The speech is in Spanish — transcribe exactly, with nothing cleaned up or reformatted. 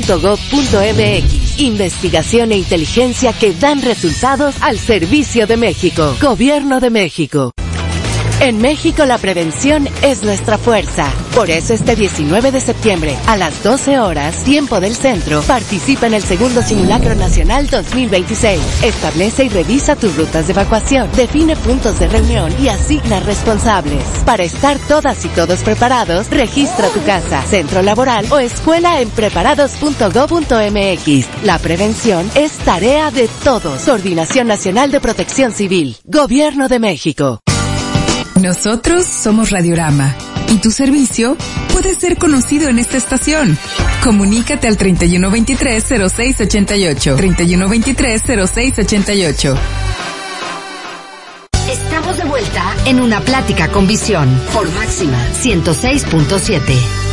punto gob punto eme equis. Investigación e inteligencia que dan resultados al servicio de México. Gobierno de México. En México la prevención es nuestra fuerza. Por eso este diecinueve de septiembre, a las doce horas, tiempo del centro, participa en el segundo Simulacro Nacional dos mil veintiséis. Establece y revisa tus rutas de evacuación, define puntos de reunión y asigna responsables. Para estar todas y todos preparados, registra tu casa, centro laboral o escuela en preparados punto gob punto eme equis. La prevención es tarea de todos. Coordinación Nacional de Protección Civil. Gobierno de México. Nosotros somos Radiorama y tu servicio puede ser conocido en esta estación. Comunícate al treinta y uno veintitrés cero seis ochenta y ocho. treinta y uno veintitrés cero seis ochenta y ocho. Estamos de vuelta en Una Plática con Visión por Máxima ciento seis punto siete.